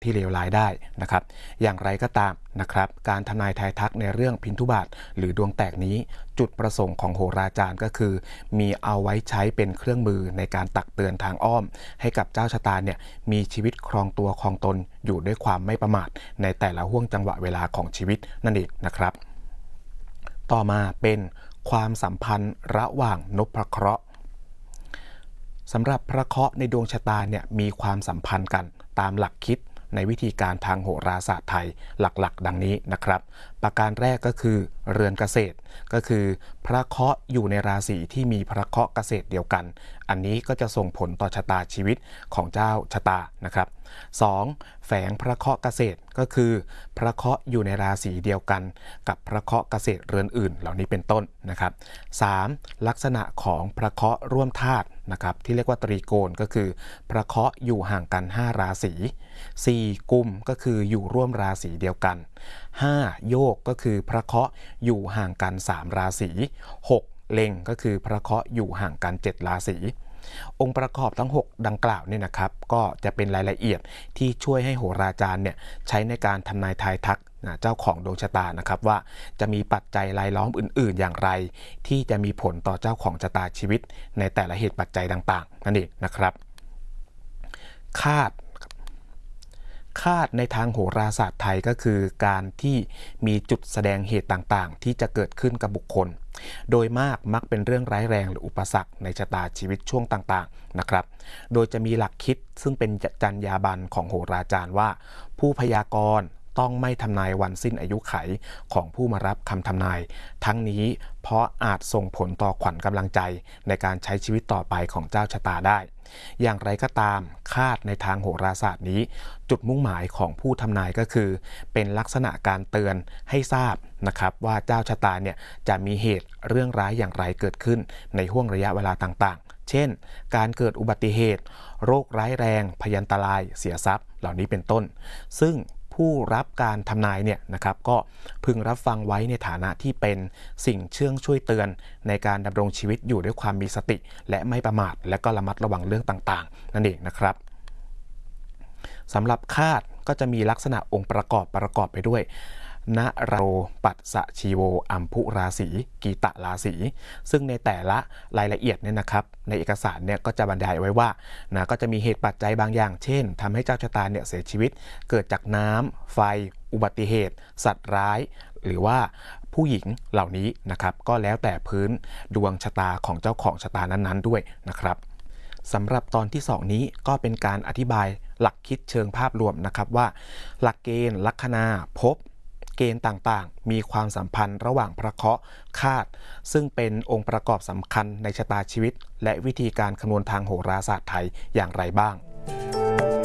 ที่เลวร้ายได้นะครับอย่างไรก็ตามนะครับการทำนายทายทักในเรื่องพินทุบาทหรือดวงแตกนี้จุดประสงค์ของโหราจารย์ก็คือมีเอาไว้ใช้เป็นเครื่องมือในการตักเตือนทางอ้อมให้กับเจ้าชะตาเนี่ยมีชีวิตครองตัวครองตนอยู่ด้วยความไม่ประมาทในแต่ละห่วงจังหวะเวลาของชีวิตนั่นเองนะครับต่อมาเป็นความสัมพันธ์ระหว่างนพเคราะห์สำหรับพระเคราะห์ในดวงชะตาเนี่ยมีความสัมพันธ์กันตามหลักคิดในวิธีการทางโหราศาสตร์ไทยหลักๆดังนี้นะครับประการแรกก็คือเรือนเกษตรก็คือพระเคราะห์อยู่ในราศีที่มีพระเคราะห์เกษตรเดียวกันอันนี้ก็จะส่งผลต่อชะตาชีวิตของเจ้าชะตานะครับ2แฝงพระเคราะห์เกษตรก็คือพระเคราะห์อยู่ในราศีเดียวกันกับพระเคราะห์เกษตรเรือนอื่นเหล่านี้เป็นต้นนะครับ3ลักษณะของพระเคราะห์ร่วมธาตุนะครับที่เรียกว่าตรีโกณก็คือพระเคราะห์อยู่ห่างกัน5ราศี4กุมก็คืออยู่ร่วมราศีเดียวกัน5โยกก็คือพระเคราะห์อยู่ห่างกัน3ราศี6เล็งก็คือพระเคราะห์อยู่ห่างกัน7ราศีองค์ประกอบทั้ง6ดังกล่าวเนี่ยนะครับก็จะเป็นรายละเอียดที่ช่วยให้โหราจารย์เนี่ยใช้ในการทำนายทายทักเจ้าของดวงชะตานะครับว่าจะมีปัจจัยรายล้อมอื่นๆอย่างไรที่จะมีผลต่อเจ้าของชะตาชีวิตในแต่ละเหตุปัจจัยต่างๆนั่นเองนะครับคาดในทางโหราศาสตร์ไทยก็คือการที่มีจุดแสดงเหตุต่างๆที่จะเกิดขึ้นกับบุคคลโดยมากมักเป็นเรื่องร้ายแรงหรืออุปสรรคในชะตาชีวิตช่วงต่างๆนะครับโดยจะมีหลักคิดซึ่งเป็นจรรยาบรรณของโหราจารย์ว่าผู้พยากรณ์ต้องไม่ทำนายวันสิ้นอายุไขของผู้มารับคำทำนายทั้งนี้เพราะอาจส่งผลต่อขวัญกำลังใจในการใช้ชีวิตต่อไปของเจ้าชะตาได้อย่างไรก็ตามคาดในทางโหราศาสตร์นี้จุดมุ่งหมายของผู้ทำนายก็คือเป็นลักษณะการเตือนให้ทราบนะครับว่าเจ้าชะตาเนี่ยจะมีเหตุเรื่องร้ายอย่างไรเกิดขึ้นในห่วงระยะเวลาต่างๆเช่นการเกิดอุบัติเหตุโรคร้ายแรงพยันตรายเสียทรัพย์เหล่านี้เป็นต้นซึ่งผู้รับการทำนายเนี่ยนะครับก็พึงรับฟังไว้ในฐานะที่เป็นสิ่งเชื่องช่วยเตือนในการดำรงชีวิตอยู่ด้วยความมีสติและไม่ประมาทและก็ระมัดระวังเรื่องต่างๆนั่นเองนะครับสำหรับคาดก็จะมีลักษณะองค์ประกอบไปด้วยนโรปัสสชีโวอัมพุราศีกีตะราศีซึ่งในแต่ละรายละเอียดเนี่ยนะครับในเอกสารเนี่ยก็จะบรรยายไว้ว่าก็จะมีเหตุปัจจัยบางอย่างเช่นทำให้เจ้าชะตาเนี่ยเสียชีวิตเกิดจากน้ำไฟอุบัติเหตุสัตว์ร้ายหรือว่าผู้หญิงเหล่านี้นะครับก็แล้วแต่พื้นดวงชะตาของเจ้าของชะตานั้นๆด้วยนะครับสำหรับตอนที่2นี้ก็เป็นการอธิบายหลักคิดเชิงภาพรวมนะครับว่าหลักเกณฑ์ลัคนาภพเกณฑ์ต่างๆมีความสัมพันธ์ระหว่างพระเคราะห์คาดซึ่งเป็นองค์ประกอบสำคัญในชะตาชีวิตและวิธีการคำนวณทางโหราศาสตร์ไทยอย่างไรบ้าง